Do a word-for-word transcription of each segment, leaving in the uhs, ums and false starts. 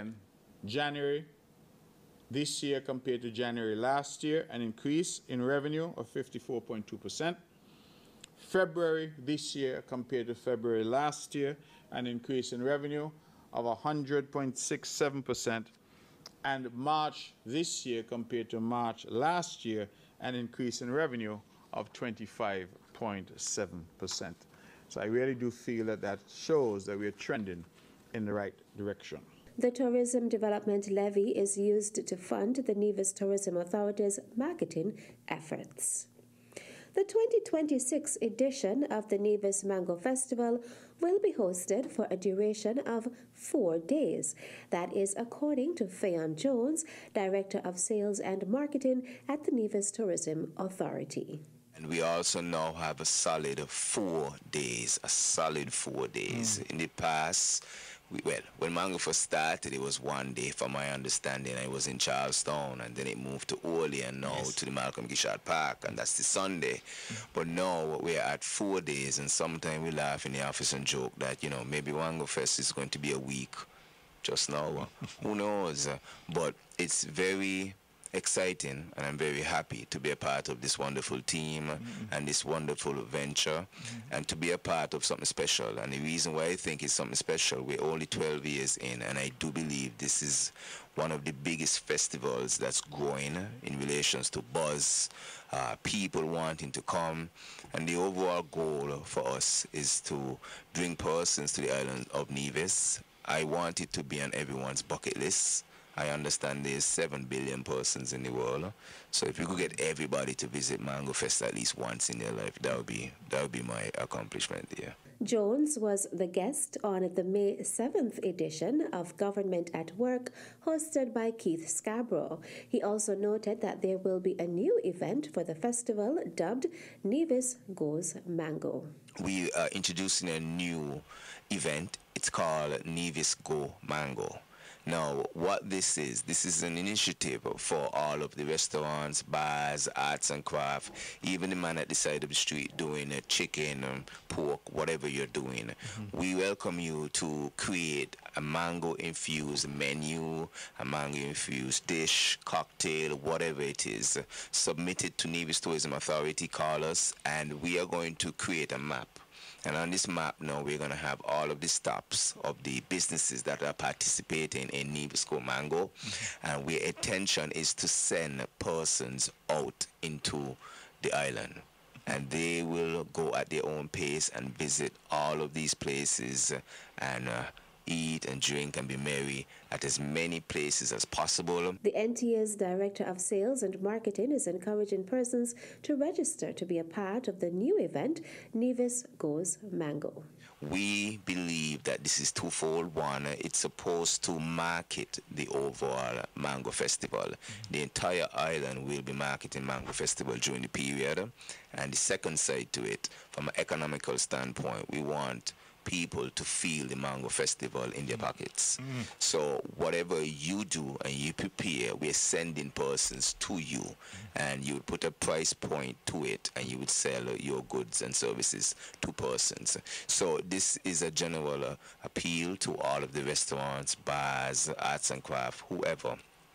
again, January this year compared to January last year, an increase in revenue of fifty-four point two percent. February this year compared to February last year, an increase in revenue of one hundred point six seven percent. And March this year compared to March last year, an increase in revenue of twenty-five point seven percent. So I really do feel that that shows that we're trending in the right direction. The Tourism Development Levy is used to fund the Nevis Tourism Authority's marketing efforts. The twenty twenty-six edition of the Nevis Mango Festival will be hosted for a duration of four days. That is according to Fayon Jones, Director of Sales and Marketing at the Nevis Tourism Authority. And we also now have a solid four days, a solid four days. Mm. In the past, we, well, when Mango first started, it was one day, from my understanding. I was in Charlestown, and then it moved to Olean, now yes. to the Malcolm Gishard Park, and that's the Sunday. Mm. But now we're at four days, and sometimes we laugh in the office and joke that, you know, maybe Mango Fest is going to be a week just now. Who knows? But it's very exciting, and I'm very happy to be a part of this wonderful team mm-hmm. and this wonderful venture mm-hmm. and to be a part of something special. And the reason why I think it's something special, we're only twelve years in, and I do believe this is one of the biggest festivals that's growing in relations to buzz, uh, people wanting to come, and the overall goal for us is to bring persons to the island of Nevis. I want it to be on everyone's bucket list. I understand there's seven billion persons in the world, so if we could get everybody to visit Mango Fest at least once in their life, that would be that would be my accomplishment here. Jones was the guest on the May seventh edition of Government at Work, hosted by Keith Scarborough. He also noted that there will be a new event for the festival dubbed Nevis Goes Mango. We are introducing a new event. It's called Nevis Go Mango. Now, what this is, this is an initiative for all of the restaurants, bars, arts and craft, even the man at the side of the street doing a chicken, um, pork, whatever you're doing. Mm-hmm. We welcome you to create a mango-infused menu, a mango-infused dish, cocktail, whatever it is. Submit it to Nevis Tourism Authority, call us, and we are going to create a map. And on this map now, we're going to have all of the stops of the businesses that are participating in Nevis Go Mango. Mm-hmm. And our intention is to send persons out into the island. And they will go at their own pace and visit all of these places and uh, eat and drink and be merry at as many places as possible. The N T A's Director of Sales and Marketing is encouraging persons to register to be a part of the new event, Nevis Goes Mango. We believe that this is twofold. One, it's supposed to market the overall Mango Festival. Mm-hmm. The entire island will be marketing Mango Festival during the period. And the second side to it, from an economical standpoint, we want people to feel the Mango Festival in their pockets. Mm. So whatever you do and you prepare, we're sending persons to you, mm. and you would put a price point to it, and you would sell your goods and services to persons. So this is a general uh, appeal to all of the restaurants, bars, arts and craft, whoever.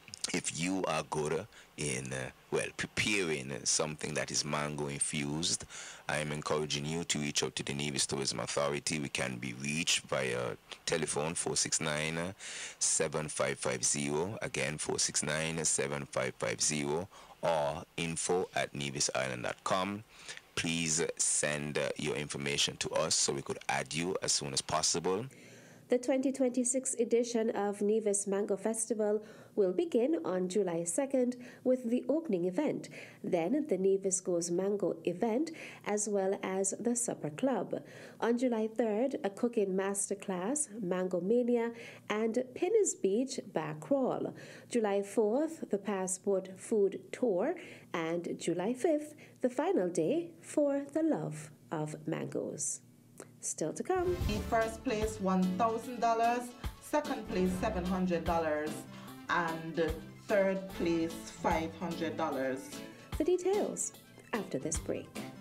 If you are good in, uh, well, preparing something that is mango infused, I am encouraging you to reach out to the Nevis Tourism Authority. We can be reached via telephone four six nine, seven five five zero, again four six nine, seven five five zero, or info at nevis island dot com. Please send uh, your information to us so we could add you as soon as possible. The twenty twenty-six edition of Nevis Mango Festival will begin on July second with the opening event, then the Nevis Goes Mango event, as well as the Supper Club. On July third, a cooking masterclass, Mango Mania, and Penny's Beach Bar Crawl. July fourth, the Passport Food Tour, and July fifth, the final day for the love of mangoes. Still to come. In first place, one thousand dollars, second place, seven hundred dollars, and third place, five hundred dollars. The details after this break.